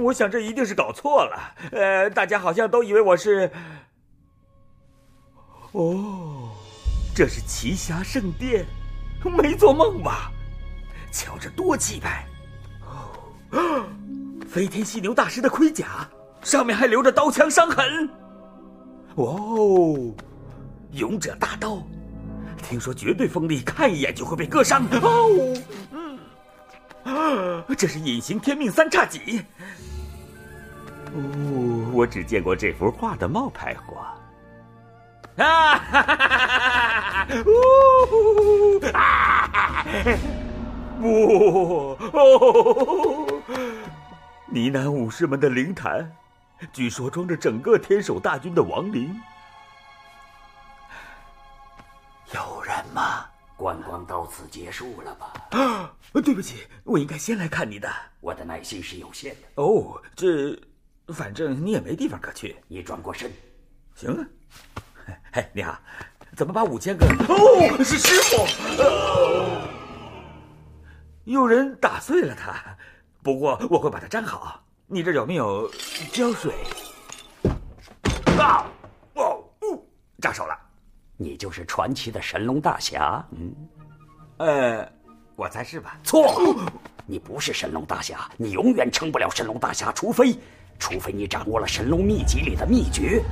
我想这一定是搞错了。大家好像都以为我是……哦，这是奇侠圣殿，没做梦吧？瞧着多气派！哦，飞天犀牛大师的盔甲，上面还留着刀枪伤痕。哦，勇者大刀，听说绝对锋利，看一眼就会被割伤。这是隐形天命三叉戟。我只见过这幅画的冒牌货。啊哈哈哈哈！呢喃武士们的灵坛，据说装着整个天守大军的亡灵。有人吗？ 观光到此结束了吧？ 对不起，我应该先来看你的。 我的耐心是有限的。 哦，反正你也没地方可去。 你转过身。 行啊。嘿，你好，怎么把5000个？哦，是师傅。有人打碎了它，不过我会把它粘好。你这有没有胶水？扎手了。 你就是传奇的神龙大侠？ 我猜是吧？ 错，你不是神龙大侠，你永远成不了神龙大侠，除非你掌握了神龙秘籍里的秘诀。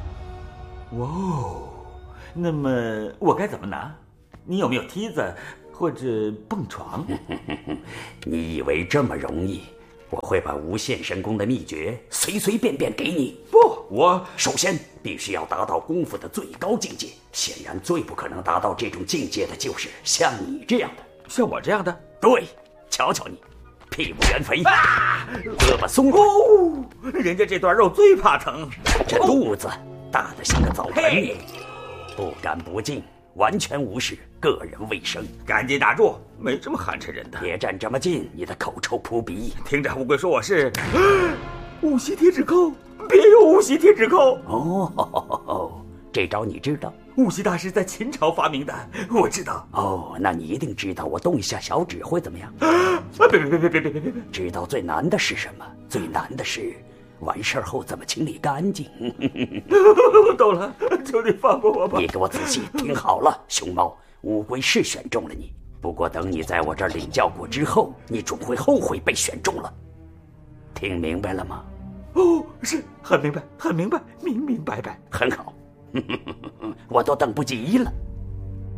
那么我该怎么拿？你有没有梯子或者蹦床？ 你以为这么容易？我会把无限神功的秘诀随便给你。 不，我首先必须要达到功夫的最高境界，显然最不可能达到这种境界的就是像你这样的。 像我这样的？ 对，瞧瞧你，屁股圆肥，胳膊松软， 人家这段肉最怕疼。 这肚子大得像个澡盆，不干不净，完全无视个人卫生。 赶紧打住，没这么寒碜人的。 别站这么近，你的口臭扑鼻。 听着，乌龟说我是五系铁指扣，别有五系铁指扣。 这招你知道？ 五系大师在秦朝发明的，我知道。 那你一定知道，我动一下小指会怎么样？ 别！ 知道最难的是什么？最难的是完事后怎么清理干净。 我懂了，求你放过我吧。 你给我仔细听好了，熊猫，乌龟是选中了你，不过等你在我这儿领教过之后，你总会后悔被选中了。听明白了吗？ 是很明白，明明白白。 很好，我都等不及了。